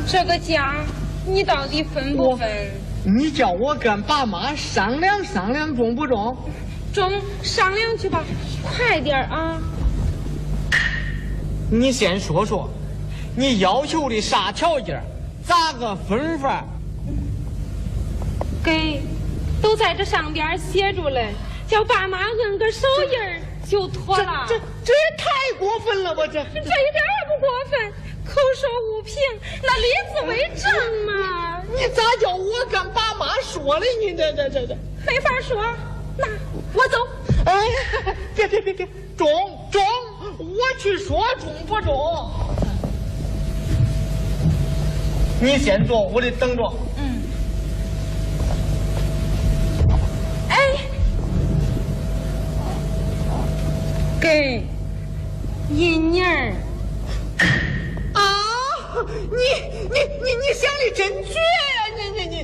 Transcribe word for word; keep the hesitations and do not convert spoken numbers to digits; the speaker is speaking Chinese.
这个家你到底分不分？ 你叫我跟爸妈商量商量，中不中？ 中，商量去吧，快点啊！ 你先说说，你要求的啥条件？咋个分法？ 给，都在这上边写住了，叫爸妈摁个手印儿就妥了。 这这这也太过分了吧！这这一点也不过分，口说无凭，那立字为证嘛。 你咋叫我跟爸妈说了？你这这这这没法说，那我走。 哎，别别别别，中中，我去说中不中？你先坐，我得等着。 嗯。哎，给银妮儿。 啊！你你你你想的真绝呀！你你你